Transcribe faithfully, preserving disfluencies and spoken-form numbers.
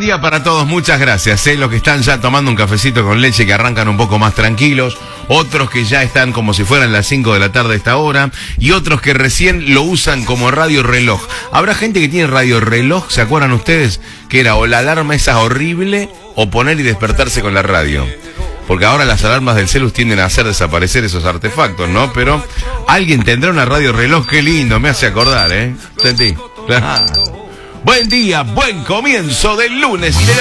día para todos, muchas gracias. ¿eh? Los que están ya tomando un cafecito con leche, que arrancan un poco más tranquilos, otros que ya están como si fueran las cinco de la tarde a esta hora, y otros que recién lo usan como radio reloj. Habrá gente que tiene radio reloj, ¿se acuerdan ustedes? Que era o la alarma esa horrible, o poner y despertarse con la radio. Porque ahora las alarmas del celu tienden a hacer desaparecer esos artefactos, ¿no? Pero alguien tendrá una radio reloj, qué lindo, me hace acordar, ¿eh? Sentí. Claro. Buen día, buen comienzo del lunes.